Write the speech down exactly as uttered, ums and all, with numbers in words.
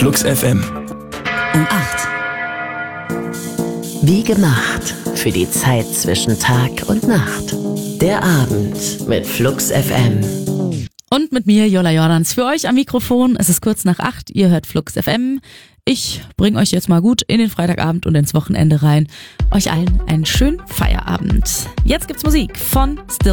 Flux F M. Um acht. Wie gemacht für die Zeit zwischen Tag und Nacht. Der Abend mit Flux F M. Und mit mir, Jola Jordans, für euch am Mikrofon. Es ist kurz nach acht, ihr hört Flux F M. Ich bringe euch jetzt mal gut in den Freitagabend und ins Wochenende rein. Euch allen einen schönen Feierabend. Jetzt gibt's Musik von Still